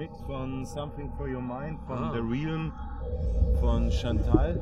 Remix von Something for Your Mind von The Realm von Chantal.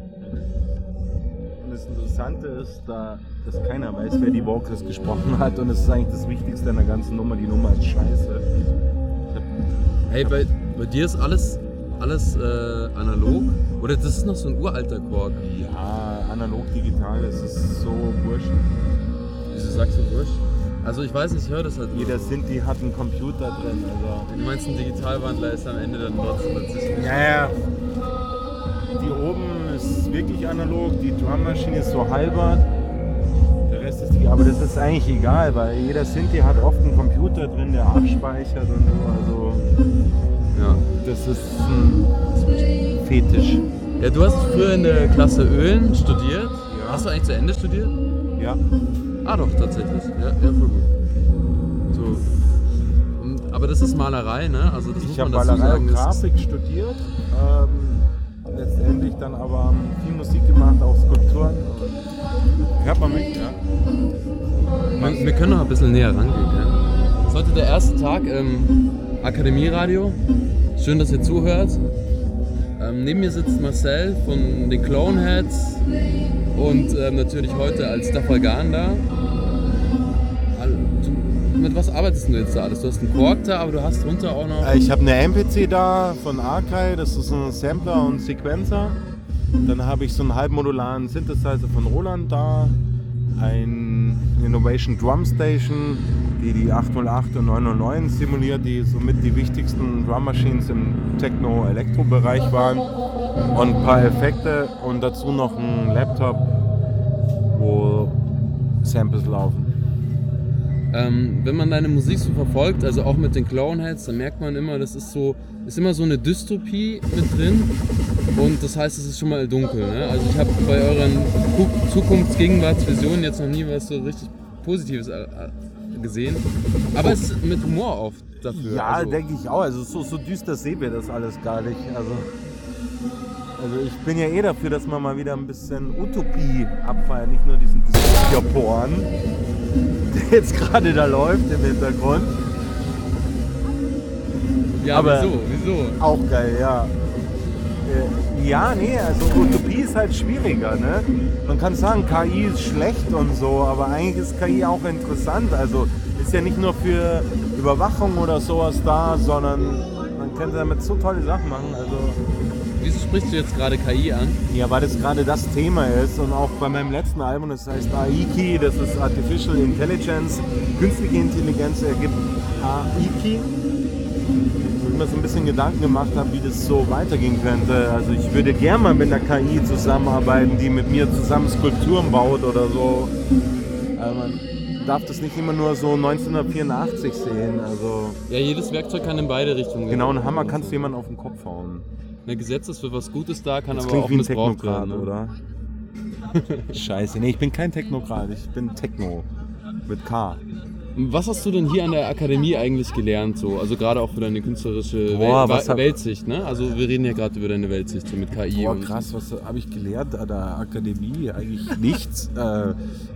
Und das Interessante ist, dass keiner weiß, wer die Vocals gesprochen hat, und es ist eigentlich das Wichtigste an der ganzen Nummer. Die Nummer ist scheiße. Hey, bei dir ist alles analog? Oder das ist noch so ein uralter Korg? Ja, analog, digital, das ist so wurscht. Wieso sagst du wurscht? Also ich weiß nicht, ich höre das halt. Jeder Sinti hat einen Computer drin. Also. Du meinst, ein Digitalwandler ist am Ende dann trotzdem dazwischen? Ja. Die oben ist wirklich analog, die Drummaschine ist so halber. Der Rest ist aber das ist eigentlich egal, weil jeder Sinti hat oft einen Computer drin, der abspeichert und so. Also ja. Das ist ein Fetisch. Ja, du hast früher in der Klasse Ölen studiert. Ja. Hast du eigentlich zu Ende studiert? Ja. Ah doch, tatsächlich. Ja, voll gut. So. Aber das ist Malerei, ne? Also das ich muss habe man dazu Malerei sagen, und Grafik studiert. Letztendlich dann aber viel Musik gemacht, auch Skulpturen. Hört man mich, ja? Wir können noch ein bisschen näher rangehen. Ja? Das ist heute der erste Tag im Akademieradio. Schön, dass ihr zuhört. Neben mir sitzt Marcel von den Cloneheads und natürlich heute als Stafalgan da. Mit was arbeitest du jetzt da alles? Du hast einen Korg da, aber du hast drunter auch noch... Ich habe eine MPC da von Archive, das ist ein Sampler und Sequencer. Dann habe ich so einen halbmodularen Synthesizer von Roland da. Ein Innovation Drum Station, die 808 und 909 simuliert, die somit die wichtigsten Drum Machines im Techno-Elektro-Bereich waren. Und ein paar Effekte und dazu noch ein Laptop, wo Samples laufen. Wenn man deine Musik so verfolgt, also auch mit den Cloneheads, dann merkt man immer, das ist immer so eine Dystopie mit drin. Und das heißt, es ist schon mal dunkel. Ne? Also ich habe bei euren Zukunfts-Gegenwarts-Visionen jetzt noch nie was so richtig Positives gesehen. Aber es ist mit Humor oft dafür. Ja, also, denke ich auch. Also so düster sehen wir das alles gar nicht. Also ich bin ja eh dafür, dass man mal wieder ein bisschen Utopie abfeiert. Nicht nur diesen Dystopia-Porn, der jetzt gerade da läuft im Hintergrund. Ja, aber wieso? Auch geil, ja. Ja, nee, also Utopie ist halt schwieriger, ne? Man kann sagen, KI ist schlecht und so, aber eigentlich ist KI auch interessant. Also ist ja nicht nur für Überwachung oder sowas da, sondern man kann damit so tolle Sachen machen. Also wieso sprichst du jetzt gerade KI an? ja, weil das gerade das Thema ist und auch bei meinem letzten Album, das heißt AIKI, das ist Artificial Intelligence, künstliche Intelligenz ergibt AIKI. Ich mir so ein bisschen Gedanken gemacht habe, wie das so weitergehen könnte. Also ich würde gerne mal mit einer KI zusammenarbeiten, die mit mir zusammen Skulpturen baut oder so. Aber man darf das nicht immer nur so 1984 sehen. Also ja, jedes Werkzeug kann in beide Richtungen gehen. genau, einen Hammer kannst du jemanden auf den Kopf hauen. Ein Gesetz ist für was Gutes da, kann das aber auch wie ein missbraucht Technokrat, werden. Ne? Oder? Scheiße, nee, ich bin kein Technokrat, ich bin Techno mit K. Was hast du denn hier an der Akademie eigentlich gelernt, so? Also gerade auch für deine künstlerische Weltsicht, ne? Also wir reden ja gerade über deine Weltsicht, so mit KI. Boah, krass, was habe ich gelernt an der Akademie? Eigentlich nichts. Ja,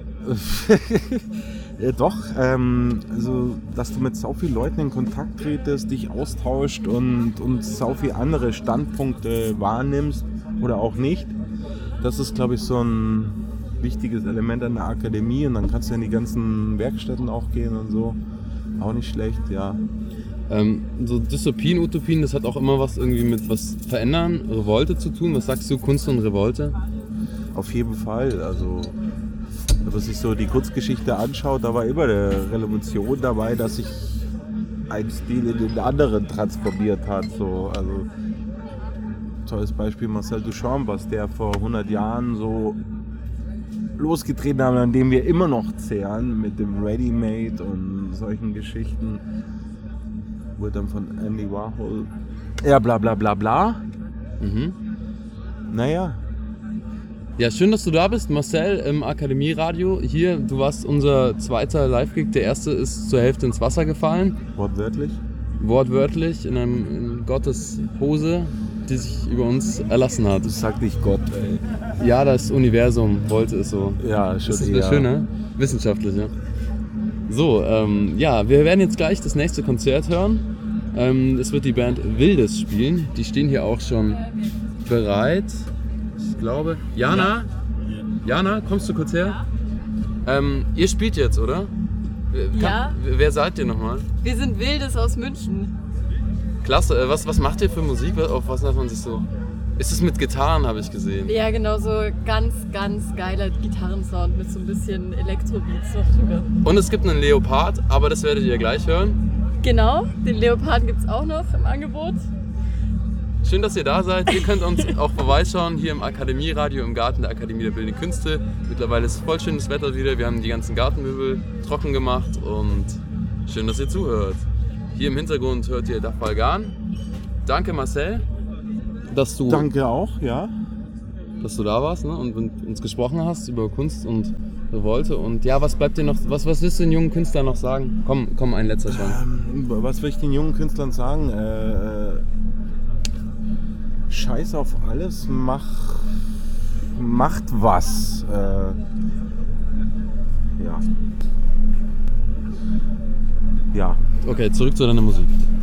doch, also dass du mit so vielen Leuten in Kontakt tretest, dich austauscht und so viele andere Standpunkte wahrnimmst oder auch nicht. Das ist, glaube ich, so ein wichtiges Element an der Akademie, und dann kannst du in die ganzen Werkstätten auch gehen und so. Auch nicht schlecht, ja. So Dystopien, Utopien, das hat auch immer was irgendwie mit was verändern, Revolte zu tun. Was sagst du, Kunst und Revolte? Auf jeden Fall, also wenn man sich so die Kurzgeschichte anschaut, da war immer eine Revolution dabei, dass sich ein Stil in den anderen transformiert hat. So. Also tolles Beispiel Marcel Duchamp, was der vor 100 Jahren so losgetreten haben, an dem wir immer noch zehren mit dem Ready-Made und solchen Geschichten. Wurde dann von Andy Warhol ja bla bla bla bla. Naja. Ja, schön, dass du da bist, Marcel im Akademieradio. Hier, du warst unser zweiter Live-Gig, der erste ist zur Hälfte ins Wasser gefallen. Wortwörtlich? Wortwörtlich, in Gottes Hose, die sich über uns erlassen hat. Das sagt nicht Gott, ey. Ja, das Universum wollte es so. Ja, schon. Das ist das Schöne, wissenschaftlich, ja. So, ja, wir werden jetzt gleich das nächste Konzert hören. Es wird die Band Wildes spielen. Die stehen hier auch schon bereit. Ich glaube. Jana, kommst du kurz her? Ihr spielt jetzt, oder? Ja. Wer seid ihr nochmal? Wir sind Wildes aus München. Klasse. Was macht ihr für Musik? Auf was darf man sich so... Ist es mit Gitarren, habe ich gesehen? Ja, genau, so ganz, ganz geiler Gitarrensound mit so ein bisschen Elektrobeats noch drüber. Und es gibt einen Leopard, aber das werdet ihr gleich hören. Genau, den Leoparden gibt es auch noch im Angebot. Schön, dass ihr da seid. Ihr könnt uns auch vorbeischauen hier im Akademieradio im Garten der Akademie der Bildenden Künste. Mittlerweile ist voll schönes Wetter wieder. Wir haben die ganzen Gartenmöbel trocken gemacht und schön, dass ihr zuhört. Hier im Hintergrund hört ihr Dafalgan. Danke Marcel, dass du Danke auch, ja. dass du da warst, ne, und mit uns gesprochen hast über Kunst und Revolte. Und ja, was bleibt dir noch, was willst du den jungen Künstlern noch sagen? Komm, ein letzter Song. Was will ich den jungen Künstlern sagen? Scheiß auf alles, macht was. Ja. Okay, zurück zu deiner Musik.